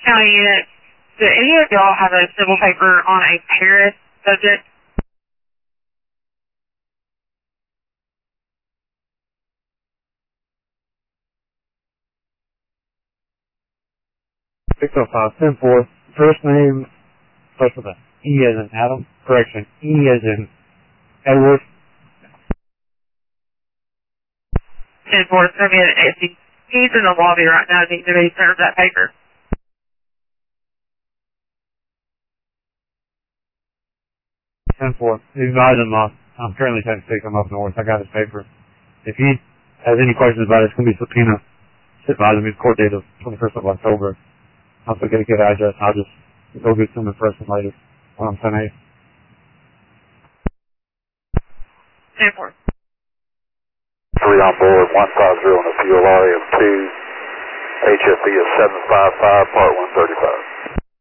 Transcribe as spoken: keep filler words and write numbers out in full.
County unit, do any of y'all have a civil paper on a Paris subject? six oh five, ten four, first name, starts with a E as in Adam, correction, E as in Edward. ten four, it's going to be an if he- he's in the lobby right now, needs to be served that paper. ten four, advise him, uh, I'm currently trying to take him up north, I got his paper. If he has any questions about it, it's going to be subpoena. Just advise him, his court date of twenty-first of October. I'll get a good address, I'll just go get some in person later, when I'm ten eight. ten four. Three on board, one five zero in the P O R of two, H F B is seven five five, part one thirty-five.